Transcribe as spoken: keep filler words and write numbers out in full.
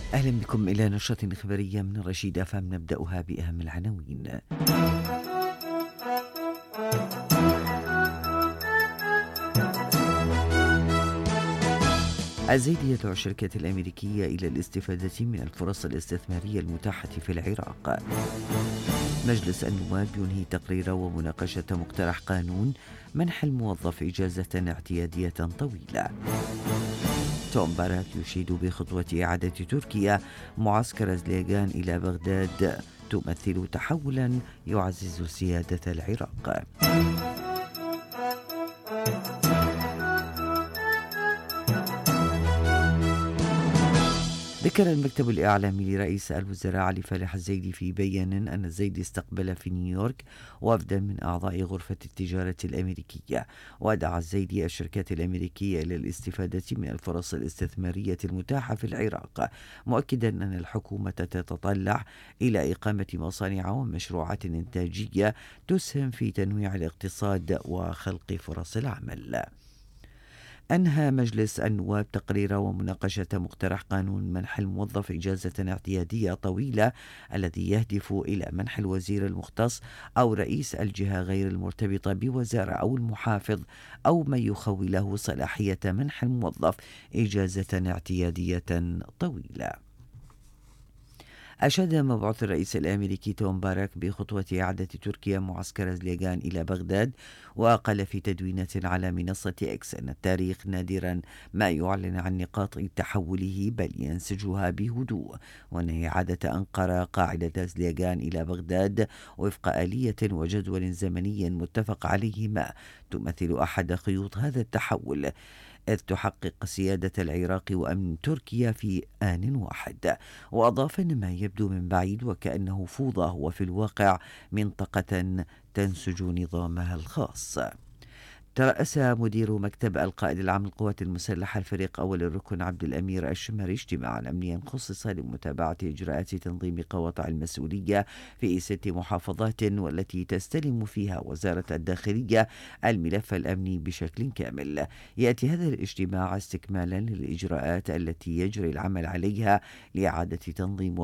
أهلا بكم إلى نشرة خبرية من الرشيدة، فنبدأها بأهم العناوين. الزيدي يدعو الشركات الأمريكية إلى الاستفادة من الفرص الاستثمارية المتاحة في العراق. مجلس النواب ينهي تقرير ومناقشة مقترح قانون منح الموظف إجازة اعتيادية طويلة. توم باراك يشيد بخطوة إعادة تركيا معسكر زليغان إلى بغداد تمثل تحولا يعزز سيادة العراق. ذكر المكتب الإعلامي لرئيس الوزراء علي فالح الزيدي في بيان أن الزيدي استقبل في نيويورك وفدا من أعضاء غرفة التجارة الأمريكية، ودعا الزيدي الشركات الأمريكية إلى الاستفادة من الفرص الاستثمارية المتاحة في العراق، مؤكدا أن الحكومة تتطلع إلى إقامة مصانع ومشروعات إنتاجية تسهم في تنويع الاقتصاد وخلق فرص العمل. أنهى مجلس النواب تقرير ومناقشة مقترح قانون منح الموظف إجازة اعتيادية طويلة الذي يهدف إلى منح الوزير المختص أو رئيس الجهة غير المرتبطة بوزارة أو المحافظ أو من يخوله صلاحية منح الموظف إجازة اعتيادية طويلة. أشاد مبعوث الرئيس الأمريكي توم باراك بخطوة إعادة تركيا معسكر زليغان إلى بغداد، وقال في تدوينة على منصة إكس أن التاريخ نادرا ما يعلن عن نقاط تحوله بل ينسجها بهدوء، وأن إعادة أنقرة قاعدة زليغان إلى بغداد وفق آلية وجدول زمني متفق عليهما تمثل أحد خيوط هذا التحول، إذ تحقق سيادة العراق وأمن تركيا في آن واحد. وأضاف أن ما يبدو من بعيد وكأنه فوضى وفي الواقع منطقة تنسج نظامها الخاص. ترأس مدير مكتب القائد العام للقوات المسلحة الفريق أول الركن عبد الأمير الشمري اجتماعا أمنيا خصص لمتابعة إجراءات تنظيم قواطع المسؤولية في ست محافظات، والتي تستلم فيها وزارة الداخلية الملف الأمني بشكل كامل. يأتي هذا الاجتماع استكمالا للإجراءات التي يجري العمل عليها لإعادة تنظيم